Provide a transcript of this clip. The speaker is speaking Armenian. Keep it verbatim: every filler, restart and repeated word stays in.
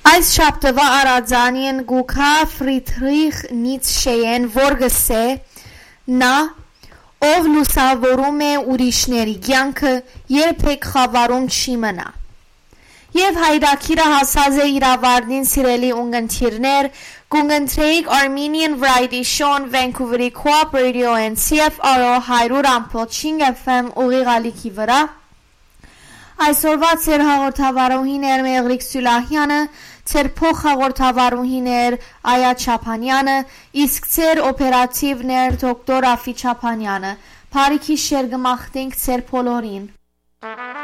Այս շաբթվա արածանին գուքա Ֆրիդրիխ Նիցշեեն, որ գսե նա ով լուսավորում է ուրիշների կյանքը, երբեք խավարում չի մնա։ Եվ հայրաքիրը հասած է իրավարդին սիրելի ունգընթիրներ, կունգընտրեիք Armenian Variety Show-ն Vancouver-ի Co-op Radio and C F R O one hundred point five F M ուղիղ ալիքի վրա։ Այսօրվա ծեր հաղորդավարուհիներ Մեղրիկ Սյուլահյանը, ծեր փոխհաղորդավարուհիներ Այա Չապանյանը, իսկ ծեր օպերատիվներ դոկտոր Աֆի Չապանյանը։ Բարիքի շեր գմախտենք ծեր բոլորին։